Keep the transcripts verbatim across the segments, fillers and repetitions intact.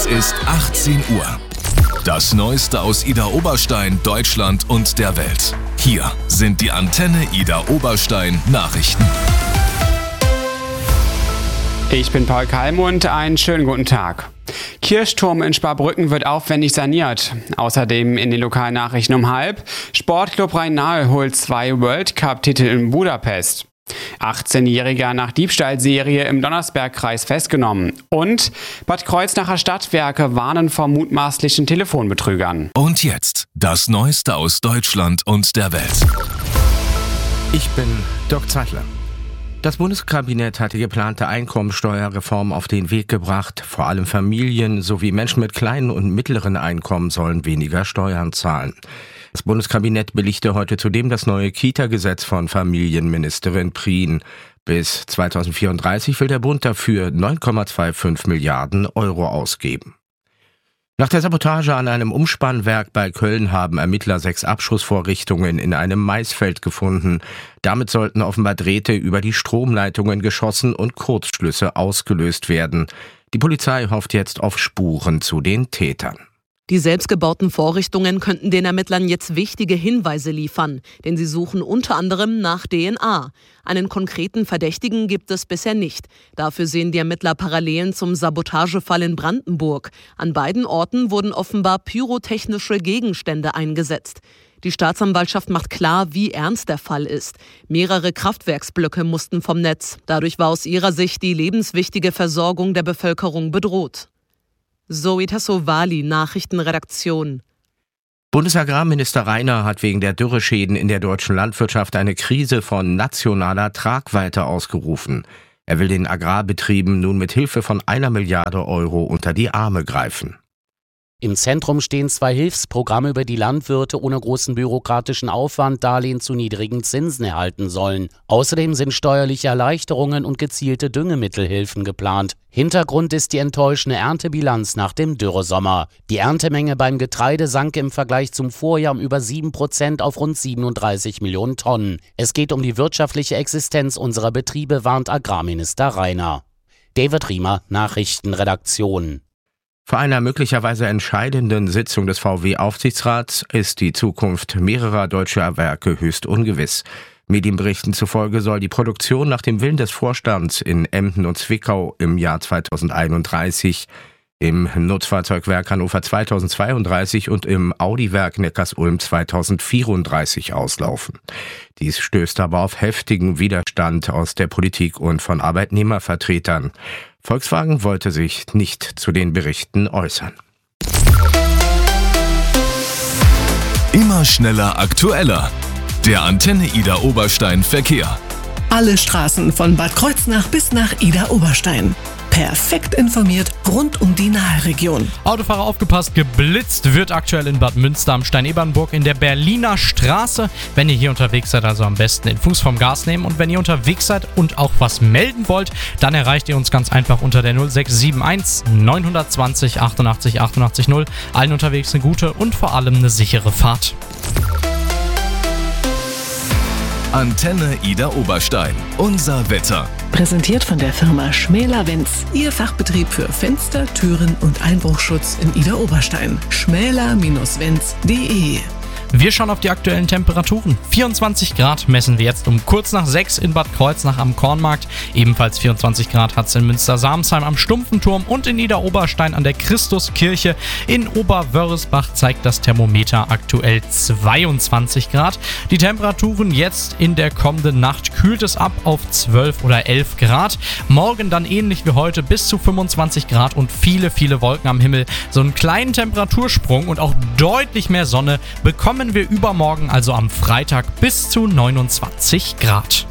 Es ist achtzehn Uhr. Das Neueste aus Idar Oberstein, Deutschland und der Welt. Hier sind die Antenne Idar Oberstein Nachrichten. Ich bin Paul Kalmund, einen schönen guten Tag. Kirchturm in Sparbrücken wird aufwendig saniert. Außerdem in den Lokalnachrichten um halb. Sportclub Rhein-Nahe holt zwei World Cup-Titel in Budapest. achtzehnjähriger nach Diebstahlserie im Donnersbergkreis festgenommen. Und Bad Kreuznacher Stadtwerke warnen vor mutmaßlichen Telefonbetrügern. Und jetzt das Neueste aus Deutschland und der Welt. Ich bin Dirk Zeitler. Das Bundeskabinett hat die geplante Einkommensteuerreform auf den Weg gebracht. Vor allem Familien sowie Menschen mit kleinen und mittleren Einkommen sollen weniger Steuern zahlen. Das Bundeskabinett billigte heute zudem das neue Kita-Gesetz von Familienministerin Prien. Bis zweitausendvierunddreißig will der Bund dafür neun Komma fünfundzwanzig Milliarden Euro ausgeben. Nach der Sabotage an einem Umspannwerk bei Köln haben Ermittler sechs Abschussvorrichtungen in einem Maisfeld gefunden. Damit sollten offenbar Drähte über die Stromleitungen geschossen und Kurzschlüsse ausgelöst werden. Die Polizei hofft jetzt auf Spuren zu den Tätern. Die selbstgebauten Vorrichtungen könnten den Ermittlern jetzt wichtige Hinweise liefern, denn sie suchen unter anderem nach D N A. Einen konkreten Verdächtigen gibt es bisher nicht. Dafür sehen die Ermittler Parallelen zum Sabotagefall in Brandenburg. An beiden Orten wurden offenbar pyrotechnische Gegenstände eingesetzt. Die Staatsanwaltschaft macht klar, wie ernst der Fall ist. Mehrere Kraftwerksblöcke mussten vom Netz. Dadurch war aus ihrer Sicht die lebenswichtige Versorgung der Bevölkerung bedroht. Zoe Tassovali, Nachrichtenredaktion. Bundesagrarminister Rainer hat wegen der Dürreschäden in der deutschen Landwirtschaft eine Krise von nationaler Tragweite ausgerufen. Er will den Agrarbetrieben nun mit Hilfe von einer Milliarde Euro unter die Arme greifen. Im Zentrum stehen zwei Hilfsprogramme, über die Landwirte ohne großen bürokratischen Aufwand Darlehen zu niedrigen Zinsen erhalten sollen. Außerdem sind steuerliche Erleichterungen und gezielte Düngemittelhilfen geplant. Hintergrund ist die enttäuschende Erntebilanz nach dem Dürresommer. Die Erntemenge beim Getreide sank im Vergleich zum Vorjahr um über sieben Prozent auf rund siebenunddreißig Millionen Tonnen. Es geht um die wirtschaftliche Existenz unserer Betriebe, warnt Agrarminister Rainer. David Riemer, Nachrichtenredaktion. Vor einer möglicherweise entscheidenden Sitzung des V W-Aufsichtsrats ist die Zukunft mehrerer deutscher Werke höchst ungewiss. Medienberichten zufolge soll die Produktion nach dem Willen des Vorstands in Emden und Zwickau im Jahr zweitausendeinunddreißig, im Nutzfahrzeugwerk Hannover zweitausendzweiunddreißig und im Audi-Werk Neckarsulm zweitausendvierunddreißig auslaufen. Dies stößt aber auf heftigen Widerstand aus der Politik und von Arbeitnehmervertretern. Volkswagen wollte sich nicht zu den Berichten äußern. Immer schneller, aktueller. Der Antenne Idar Oberstein Verkehr. Alle Straßen von Bad Kreuznach bis nach Idar Oberstein. Perfekt informiert rund um die Naheregion. Autofahrer aufgepasst, geblitzt wird aktuell in Bad Münster am Stein-Ebernburg in der Berliner Straße. Wenn ihr hier unterwegs seid, also am besten den Fuß vom Gas nehmen. Und wenn ihr unterwegs seid und auch was melden wollt, dann erreicht ihr uns ganz einfach unter der null sechs sieben eins neun zwei null achtundachtzig achtundachtzig null. Allen unterwegs eine gute und vor allem eine sichere Fahrt. Antenne Idar Oberstein. Unser Wetter. Präsentiert von der Firma Schmäler-Wenz. Ihr Fachbetrieb für Fenster, Türen und Einbruchschutz in Idar Oberstein. schmäler Bindestrich wenz punkt de. Wir schauen auf die aktuellen Temperaturen. vierundzwanzig Grad messen wir jetzt um kurz nach sechs in Bad Kreuznach am Kornmarkt. Ebenfalls vierundzwanzig Grad hat es in Münster-Samsheim am Stumpfenturm und in Idar Oberstein an der Christuskirche. In Oberwörresbach zeigt das Thermometer aktuell zweiundzwanzig Grad. Die Temperaturen jetzt in der kommenden Nacht kühlt es ab auf zwölf oder elf Grad. Morgen dann ähnlich wie heute bis zu fünfundzwanzig Grad und viele, viele Wolken am Himmel. So einen kleinen Temperatursprung und auch deutlich mehr Sonne bekommen wir übermorgen, also am Freitag, bis zu neunundzwanzig Grad.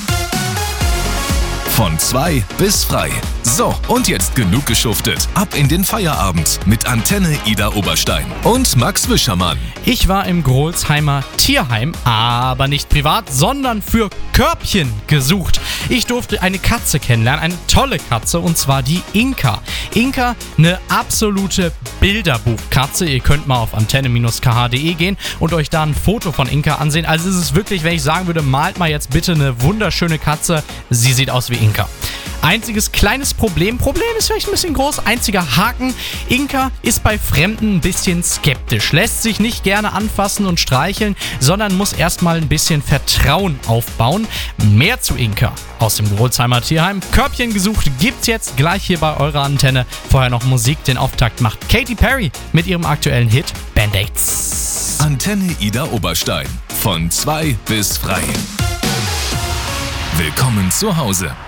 Von zwei bis frei. So, und jetzt genug geschuftet. Ab in den Feierabend mit Antenne Idar Oberstein und Max Wischermann. Ich war im Grolsheimer Tierheim, aber nicht privat, sondern für Körbchen gesucht. Ich durfte eine Katze kennenlernen, eine tolle Katze, und zwar die Inka. Inka, eine absolute Bilderbuchkatze. Ihr könnt mal auf antenne Bindestrich k h punkt de gehen und euch da ein Foto von Inka ansehen. Also es ist wirklich, wenn ich sagen würde, malt mal jetzt bitte eine wunderschöne Katze. Sie sieht aus wie Inka. Einziges kleines Problem, Problem ist vielleicht ein bisschen groß, einziger Haken, Inka ist bei Fremden ein bisschen skeptisch, lässt sich nicht gerne anfassen und streicheln, sondern muss erstmal ein bisschen Vertrauen aufbauen. Mehr zu Inka aus dem Grolsheimer Tierheim. Körbchen gesucht gibt's jetzt gleich hier bei eurer Antenne. Vorher noch Musik, den Auftakt macht Katy Perry mit ihrem aktuellen Hit Band-Aids. Antenne Ida Oberstein von zwei bis frei. Willkommen zu Hause.